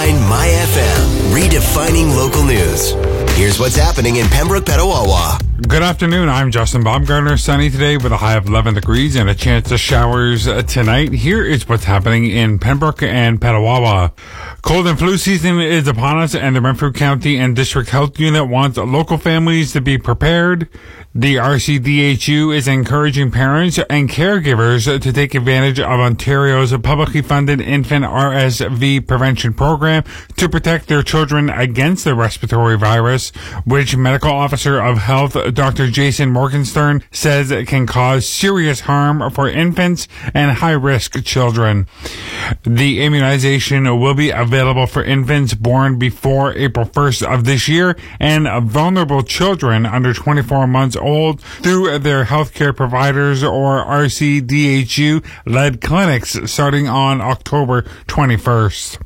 My FM, redefining local news. Here's what's happening in Pembroke, Petawawa. Good afternoon. I'm Justin Baumgartner. Sunny today with a high of 11 degrees and a chance of showers tonight. Here is what's happening in Pembroke and Petawawa. Cold and flu season is upon us, and the Renfrew County and District Health Unit wants local families to be prepared. The RCDHU is encouraging parents and caregivers to take advantage of Ontario's publicly funded infant RSV prevention program to protect their children against the respiratory virus, which Medical Officer of Health Dr. Jason Morgenstern says it can cause serious harm for infants and high-risk children. The immunization will be available for infants born before April 1st of this year and vulnerable children under 24 months old through their healthcare providers or RCDHU-led clinics starting on October 21st.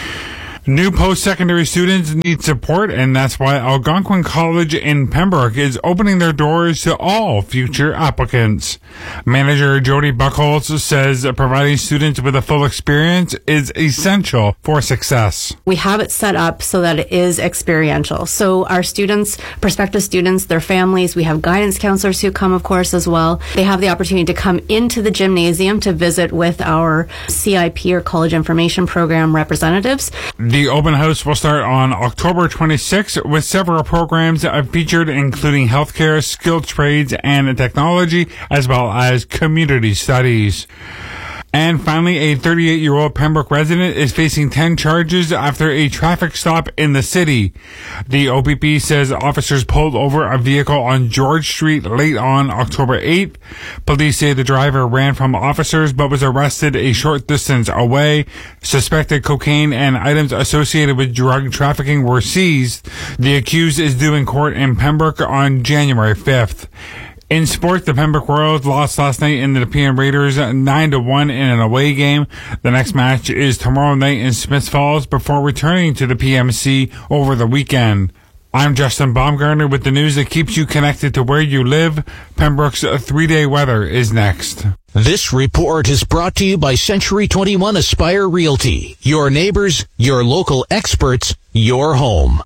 New post-secondary students need support, and that's why Algonquin College in Pembroke is opening their doors to all future applicants. Manager Jody Buckholz says providing students with a full experience is essential for success. We have it set up so that it is experiential. So our students, prospective students, their families, we have guidance counselors who come, of course, as well. They have the opportunity to come into the gymnasium to visit with our CIP or College Information Program representatives. The open house will start on October 26th with several programs featured, including healthcare, skilled trades, and technology, as well as community studies. And finally, a 38-year-old Pembroke resident is facing 10 charges after a traffic stop in the city. The OPP says officers pulled over a vehicle on George Street late on October 8th. Police say the driver ran from officers but was arrested a short distance away. Suspected cocaine and items associated with drug trafficking were seized. The accused is due in court in Pembroke on January 5th. In sport, the Pembroke Royals lost last night in the Nepean Raiders 9-1 in an away game. The next match is tomorrow night in Smith Falls before returning to the PMC over the weekend. I'm Justin Baumgartner with the news that keeps you connected to where you live. Pembroke's 3-day weather is next. This report is brought to you by Century 21 Aspire Realty. Your neighbors, your local experts, your home.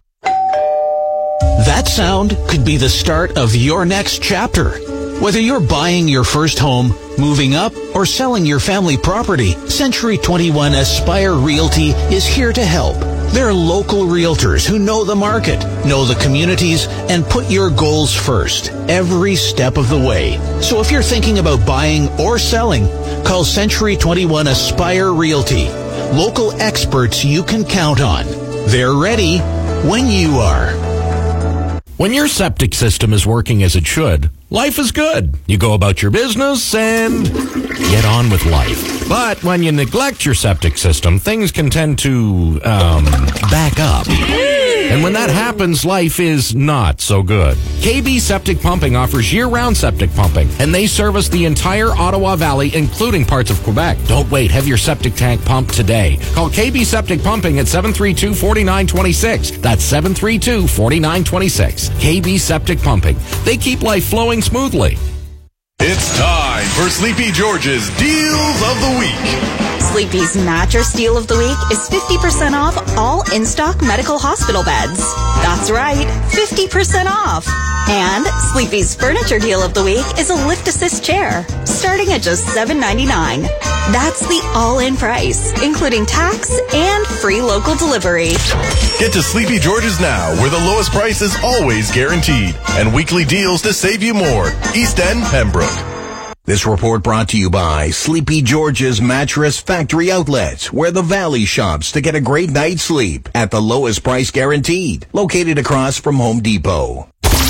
That sound could be the start of your next chapter. Whether you're buying your first home, moving up, or selling your family property, Century 21 Aspire Realty is here to help. They're local realtors who know the market, know the communities, and put your goals first every step of the way. So if you're thinking about buying or selling, call Century 21 Aspire Realty. Local experts you can count on. They're ready when you are. When your septic system is working as it should, life is good. You go about your business and get on with life. But when you neglect your septic system, things can tend to, back up. And when that happens, life is not so good. KB Septic Pumping offers year-round septic pumping, and they service the entire Ottawa Valley, including parts of Quebec. Don't wait. Have your septic tank pumped today. Call KB Septic Pumping at 732-4926. That's 732-4926. KB Septic Pumping. They keep life flowing smoothly. It's time for Sleepy George's Deals of the Week. Sleepy's mattress deal of the week is 50% off all in-stock medical hospital beds. That's right, 50% off. And Sleepy's furniture deal of the week is a lift assist chair, starting at just $7.99. That's the all-in price, including tax and free local delivery. Get to Sleepy George's now, where the lowest price is always guaranteed, and weekly deals to save you more. East End, Pembroke. This report brought to you by Sleepy George's Mattress Factory Outlets, where the Valley shops to get a great night's sleep at the lowest price guaranteed. Located across from Home Depot.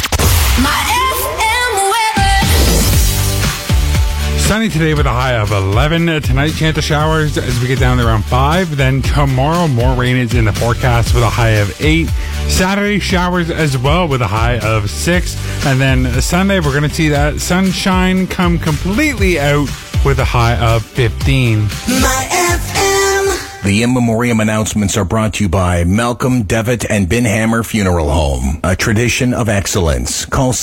Sunny today with a high of 11. Tonight, chance of showers as we get down to around 5. Then tomorrow, more rain is in the forecast with a high of 8. Saturday, showers as well with a high of 6. And then Sunday, we're going to see that sunshine come completely out with a high of 15. My FM. The in memoriam announcements are brought to you by Malcolm, Devitt, and Binhammer Funeral Home. A tradition of excellence. Call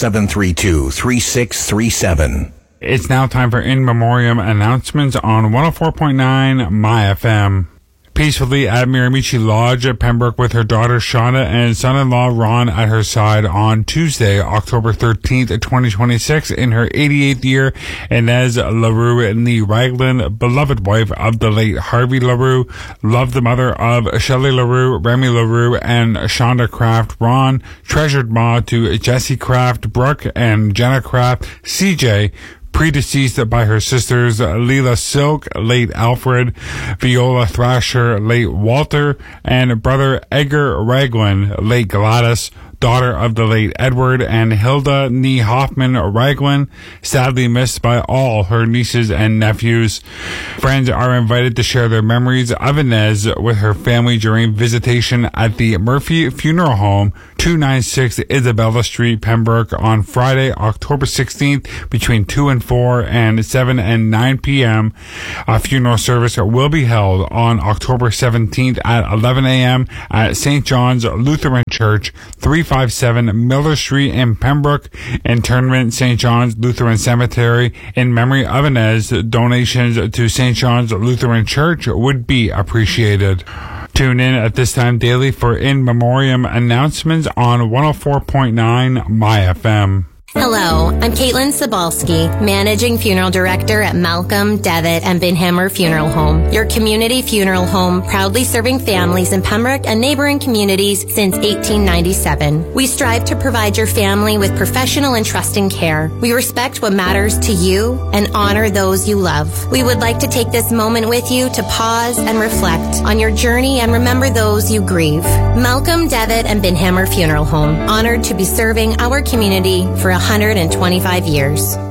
732-3637. It's now time for in memoriam announcements on 104.9 My FM. peacefully at Miramichi Lodge at Pembroke with her daughter Shauna and son-in-law Ron at her side on Tuesday, October 13th, 2026, in her 88th year. Inez LaRue Nee Ragland, beloved wife of the late Harvey LaRue, loved the mother of Shelley LaRue, Remy LaRue, and Shonda Kraft. Ron, treasured ma to Jesse Kraft, Brooke, and Jenna Kraft. CJ, predeceased by her sisters Leela Silk, late Alfred, Viola Thrasher, late Walter, and brother Edgar Ragland, late Gladys, daughter of the late Edward, and Hilda Nee Hoffman Ragland, sadly missed by all her nieces and nephews. Friends are invited to share their memories of Inez with her family during visitation at the Murphy Funeral Home, 296 Isabella Street, Pembroke, on Friday, October 16th, between 2 and 4 and 7 and 9 p.m. A funeral service will be held on October 17th at 11 a.m. at St. John's Lutheran Church, 357 Miller Street in Pembroke. Internment, St. John's Lutheran Cemetery. In memory of Inez, donations to St. John's Lutheran Church would be appreciated. Tune in at this time daily for in memoriam announcements on 104.9 My FM. Hello, I'm Caitlin Sobalski, Managing Funeral Director at Malcolm, Devitt, and Binhammer Funeral Home, your community funeral home proudly serving families in Pembroke and neighboring communities since 1897. We strive to provide your family with professional and trusting care. We respect what matters to you and honor those you love. We would like to take this moment with you to pause and reflect on your journey and remember those you grieve. Malcolm, Devitt, and Binhammer Funeral Home, honored to be serving our community for 125 years.